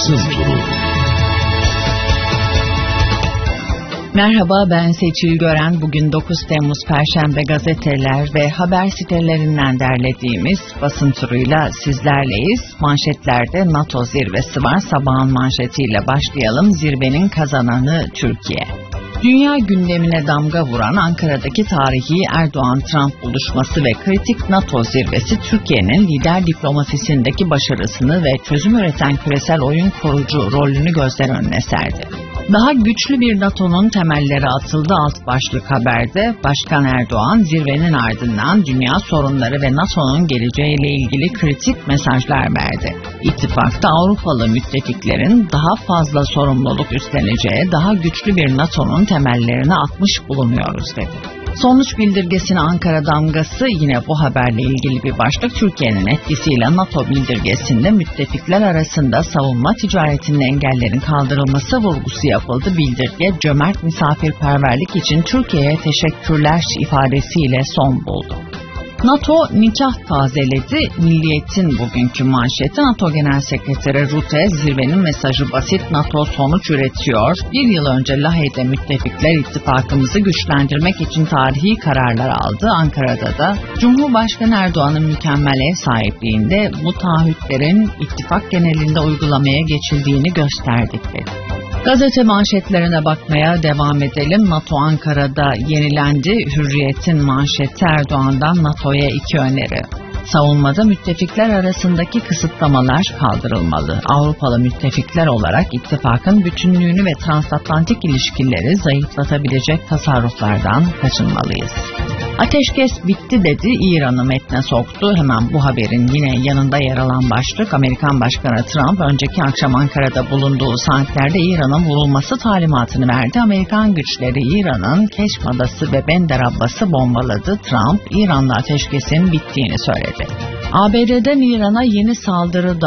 Basın Turu. Merhaba, ben Seçil Gören. Bugün 9 Temmuz Perşembe gazeteler ve haber sitelerinden derlediğimiz basın turuyla sizlerleyiz. Manşetlerde NATO zirvesi var. Sabahın manşetiyle başlayalım. Zirvenin kazananı Türkiye. Dünya gündemine damga vuran Ankara'daki tarihi Erdoğan-Trump buluşması ve kritik NATO zirvesi Türkiye'nin lider diplomasisindeki başarısını ve çözüm üreten küresel oyun kurucu rolünü gözler önüne serdi. Daha güçlü bir NATO'nun temelleri atıldı alt başlık haberde. Başkan Erdoğan zirvenin ardından dünya sorunları ve NATO'nun geleceğiyle ilgili kritik mesajlar verdi. İttifakta Avrupalı müttefiklerin daha fazla sorumluluk üstleneceği daha güçlü bir NATO'nun temellerini atmış bulunuyoruz dedi. Sonuç bildirgesine Ankara damgası yine bu haberle ilgili bir başlık. Türkiye'nin etkisiyle NATO bildirgesinde müttefikler arasında savunma ticaretinin engellerin kaldırılması vurgusu yapıldı. Bildirge cömert misafirperverlik için Türkiye'ye teşekkürler ifadesiyle son buldu. NATO nikah tazeledi. Milliyet'in bugünkü manşeti. NATO Genel Sekreteri Rutte zirvenin mesajı basit, NATO sonuç üretiyor. Bir yıl önce Lahey'de müttefikler ittifakımızı güçlendirmek için tarihi kararlar aldı. Ankara'da da Cumhurbaşkanı Erdoğan'ın mükemmel ev sahipliğinde bu taahhütlerin ittifak genelinde uygulamaya geçildiğini gösterdik dedi. Gazete manşetlerine bakmaya devam edelim. NATO Ankara'da yenilendi. Hürriyet'in manşeti Erdoğan'dan NATO'ya 2 öneri. Savunmada müttefikler arasındaki kısıtlamalar kaldırılmalı. Avrupalı müttefikler olarak ittifakın bütünlüğünü ve transatlantik ilişkileri zayıflatabilecek tasarruflardan kaçınmalıyız. Ateşkes bitti dedi, İran'ı metne soktu. Hemen bu haberin yine yanında yer alan başlık, Amerikan Başkanı Trump önceki akşam Ankara'da bulunduğu saatlerde İran'ın vurulması talimatını verdi. Amerikan güçleri İran'ın Keşf Adası ve Bender Abbas'ı bombaladı. Trump, İran'la ateşkesin bittiğini söyledi. ABD'den İran'a yeni saldırı